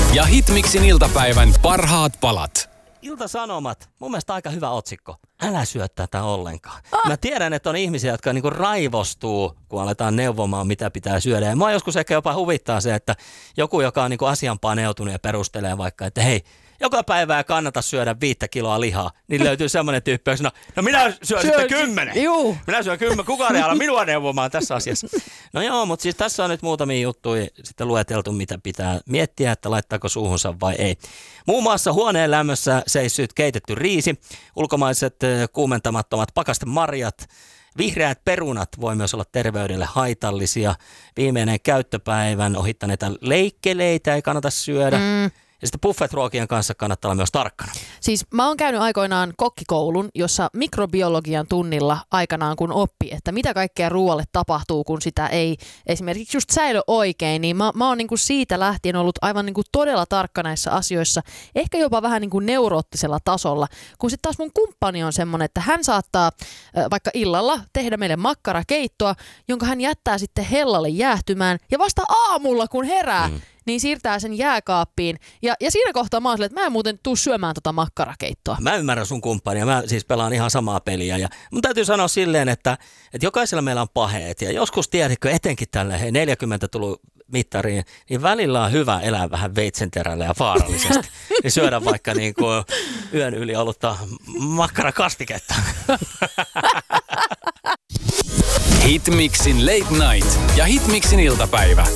ja Hitmixin iltapäivän parhaat palat. Ilta-Sanomat, mun mielestä aika hyvä otsikko. Älä syö tätä ollenkaan. Mä tiedän, että on ihmisiä, jotka niinku raivostuu, kun aletaan neuvomaan, mitä pitää syödä. Ja mua joskus ehkä jopa huvittaa se, että joku, joka on niinku asian paneutunut ja perustelee vaikka, että hei, joka päivää kannata syödä 5 kiloa lihaa, niin löytyy semmoinen tyyppi, joka sanoo, no minä syön sitten 10. Juu. Minä syön 10, kukaan ei ala minua neuvomaan tässä asiassa. No joo, mutta siis tässä on nyt muutamia juttuja sitten lueteltu, mitä pitää miettiä, että laittaako suuhunsa vai ei. Muun muassa huoneen lämmössä seissyt keitetty riisi, ulkomaiset kuumentamattomat pakastemarjat, vihreät perunat voi myös olla terveydelle haitallisia, viimeinen käyttöpäivän ohittaneita leikkeleitä ei kannata syödä. Ja sitten buffet-ruokien kanssa kannattaa olla myös tarkkana. Siis mä oon käynyt aikoinaan kokkikoulun, jossa mikrobiologian tunnilla aikanaan kun oppi, että mitä kaikkea ruoalle tapahtuu, kun sitä ei esimerkiksi just säily oikein, niin mä oon niinku siitä lähtien ollut aivan niinku todella tarkka näissä asioissa, ehkä jopa vähän niinku neuroottisella tasolla, kun sitten taas mun kumppani on semmoinen, että hän saattaa vaikka illalla tehdä meille makkarakeittoa, jonka hän jättää sitten hellalle jäähtymään ja vasta aamulla kun herää, niin siirtää sen jääkaappiin. Ja siinä kohtaa mä oon silleen, että mä en muuten tuu syömään tota makkarakeittoa. Mä ymmärrän sun kumppania. Mä siis pelaan ihan samaa peliä. Ja mun täytyy sanoa silleen, että jokaisella meillä on paheet. Ja joskus tiedätkö, etenkin tällä 40 tullut mittariin, niin välillä on hyvä elää vähän veitsenterällä ja vaarallisesti. Niin syödä vaikka niin kuin yön yli ollutta makkarakastiketta. Hitmixin Late Night ja Hitmixin iltapäivä.